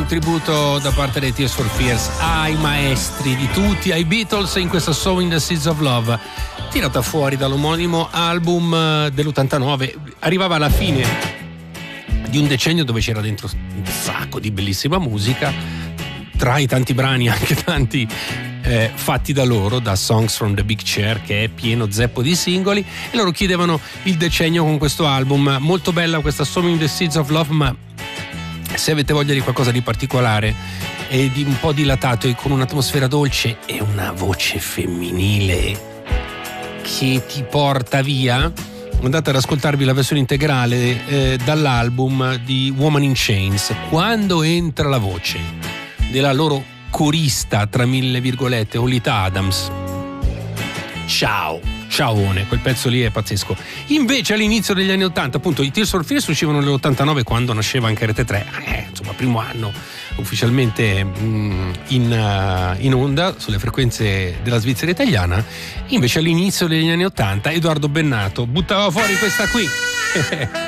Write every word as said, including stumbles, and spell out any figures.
un tributo da parte dei Tears for Fears ai maestri di tutti, ai Beatles, in questa Sowing the Seeds of Love, tirata fuori dall'omonimo album dell'ottantanove. Arrivava alla fine di un decennio dove c'era dentro un sacco di bellissima musica, tra i tanti brani anche tanti eh, fatti da loro, da Songs from the Big Chair, che è pieno zeppo di singoli, e loro chiudevano il decennio con questo album. Molto bella questa Sowing the Seeds of Love, ma se avete voglia di qualcosa di particolare e di un po' dilatato e con un'atmosfera dolce e una voce femminile che ti porta via, andate ad ascoltarvi la versione integrale eh, dall'album di Woman in Chains. Quando entra la voce della loro corista, tra mille virgolette, Olita Adams, ciao, ciaone, quel pezzo lì è pazzesco. Invece all'inizio degli anni ottanta, appunto, i Tears for Fears uscivano nell'ottantanove, quando nasceva anche Rete tre, eh, insomma primo anno ufficialmente mm, in, uh, in onda sulle frequenze della Svizzera italiana. Invece all'inizio degli anni ottanta Edoardo Bennato buttava fuori questa qui